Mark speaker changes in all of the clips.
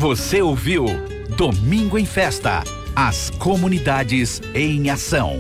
Speaker 1: Você ouviu Domingo em Festa. As comunidades em ação.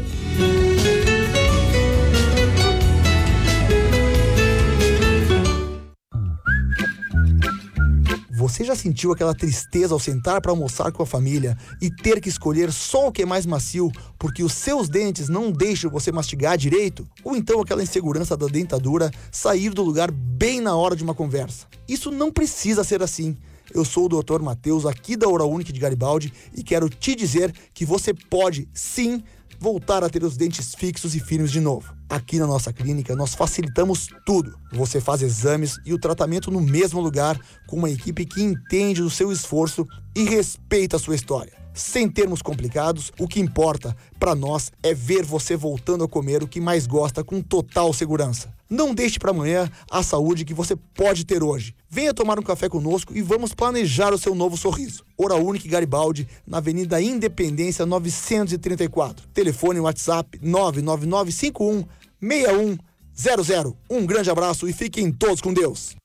Speaker 2: Você já sentiu aquela tristeza ao sentar para almoçar com a família e ter que escolher só o que é mais macio porque os seus dentes não deixam você mastigar direito? Ou então aquela insegurança da dentadura sair do lugar bem na hora de uma conversa? Isso não precisa ser assim. Eu sou o Dr. Matheus, aqui da Oral-Unique de Garibaldi, e quero te dizer que você pode, sim, voltar a ter os dentes fixos e finos de novo. Aqui na nossa clínica, nós facilitamos tudo. Você faz exames e o tratamento no mesmo lugar, com uma equipe que entende do seu esforço e respeita a sua história. Sem termos complicados, o que importa para nós é ver você voltando a comer o que mais gosta com total segurança. Não deixe para amanhã a saúde que você pode ter hoje. Venha tomar um café conosco e vamos planejar o seu novo sorriso. Oral-Unique Garibaldi, na Avenida Independência 934. Telefone WhatsApp 999516100. Um grande abraço e fiquem todos com Deus.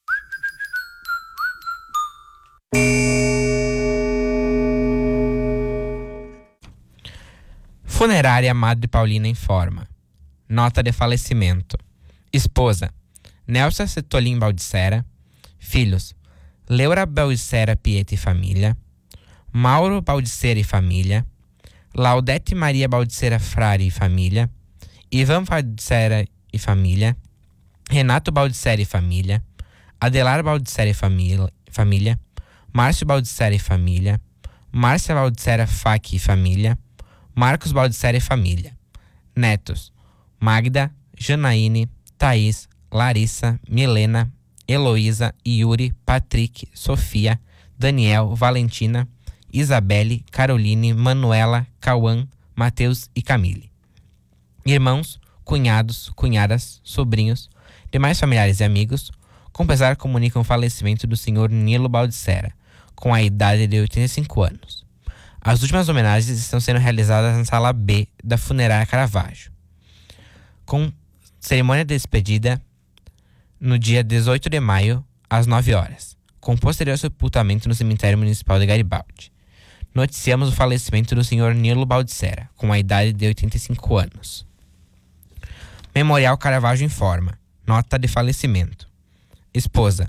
Speaker 3: Funerária Madre Paulina informa. Nota de falecimento. Esposa: Nelsa Setolin Baldissera. Filhos: Leura Baldissera Pieta e família, Mauro Baldissera e família, Laudete Maria Baldissera Frari e família, Ivan Baldissera e família, Renato Baldissera e família, Adelar Baldissera e família, Márcio Baldissera e família, Márcia Baldissera Fac e família, Marcos Baldissera e família. Netos: Magda, Janaíne, Thaís, Larissa, Milena, Heloísa, Yuri, Patrick, Sofia, Daniel, Valentina, Isabelle, Caroline, Manuela, Cauã, Matheus e Camille. Irmãos, cunhados, cunhadas, sobrinhos, demais familiares e amigos, com pesar comunicam o falecimento do senhor Nilo Baldissera, com a idade de 85 anos. As últimas homenagens estão sendo realizadas na sala B da Funerária Caravaggio, com cerimônia de despedida no dia 18 de maio, às 9 horas, com posterior sepultamento no cemitério municipal de Garibaldi. Noticiamos o falecimento do senhor Nilo Baldissera, com a idade de 85 anos. Memorial Caravaggio informa. Nota de falecimento. Esposo: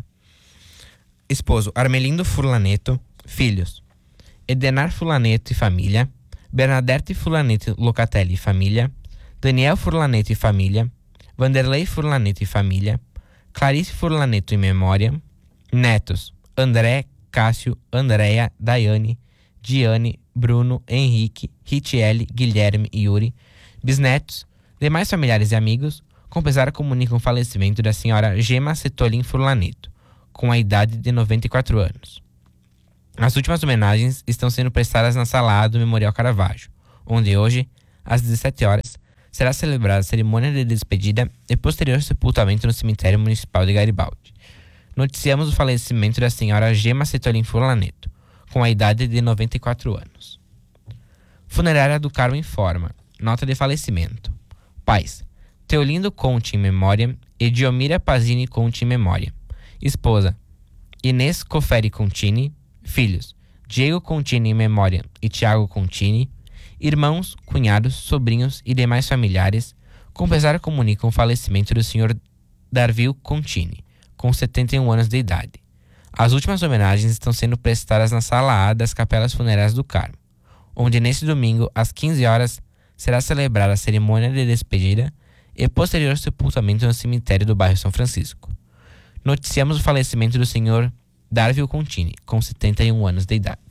Speaker 3: Armelindo Furlaneto. Filhos: Edenar Furlaneto e família, Bernadette Furlaneto Locatelli e família, Daniel Furlaneto e família, Vanderlei Furlaneto e família, Clarice Furlaneto em memória. Netos: André, Cássio, Andréia, Daiane, Diane, Bruno, Henrique, Ritiele, Guilherme e Yuri. Bisnetos: demais familiares e amigos, com pesar comunicam o falecimento da senhora Gema Setolin Furlaneto, com a idade de 94 anos. As últimas homenagens estão sendo prestadas na sala A do Memorial Caravaggio, onde hoje, às 17 horas, será celebrada a cerimônia de despedida e posterior sepultamento no cemitério municipal de Garibaldi. Noticiamos o falecimento da senhora Gema Setolin Furlaneto, com a idade de 94 anos. Funerária do Carmo informa. Nota de falecimento. Pais: Teolindo Conte em memória e Diomira Pazini Conte em memória. Esposa: Inês Coferi Contini. Filhos: Diego Contini em memória e Tiago Contini. Irmãos, cunhados, sobrinhos e demais familiares, com pesar comunicam o falecimento do senhor Darvil Contini, com 71 anos de idade. As últimas homenagens estão sendo prestadas na sala A das Capelas Funerárias do Carmo, onde neste domingo, às 15 horas, será celebrada a cerimônia de despedida e posterior sepultamento no cemitério do bairro São Francisco. Noticiamos o falecimento do senhor Darvil Contini, com 71 anos de idade.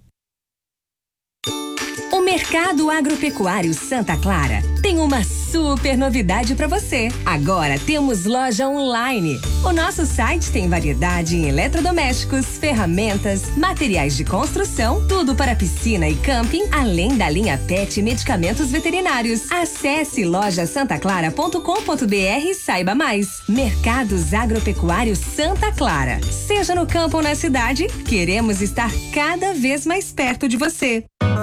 Speaker 4: O Mercado Agropecuário Santa Clara tem uma super novidade para você. Agora temos loja online. O nosso site tem variedade em eletrodomésticos, ferramentas, materiais de construção, tudo para piscina e camping, além da linha PET e medicamentos veterinários. Acesse lojasantaclara.com.br e saiba mais. Mercados Agropecuários Santa Clara. Seja no campo ou na cidade, queremos estar cada vez mais perto de você.